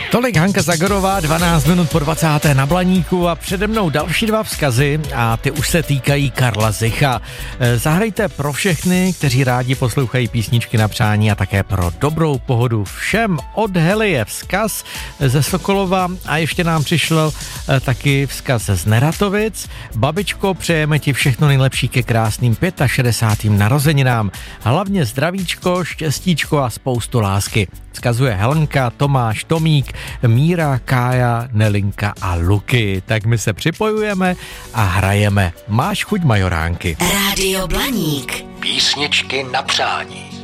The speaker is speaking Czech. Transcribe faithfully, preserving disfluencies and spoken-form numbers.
Tolik Hanka Zagorová, dvanáct minut po dvacáté na Blaníku a přede mnou další dva vzkazy a ty už se týkají Karla Zicha. Zahrajte pro všechny, kteří rádi poslouchají písničky na přání a také pro dobrou pohodu všem. Od Hely je vzkaz ze Sokolova a ještě nám přišel taky vzkaz z Neratovic. Babičko, přejeme ti všechno nejlepší ke krásným šedesátým pátým narozeninám. Hlavně zdravíčko, štěstíčko a spoustu lásky. Vzkazuje Helenka, Tomáš, Tomík, Míra, Kája, Nelinka a Luky. Tak my se připojujeme a hrajeme Máš chuť majoránky. Rádio Blaník. Písničky na přání.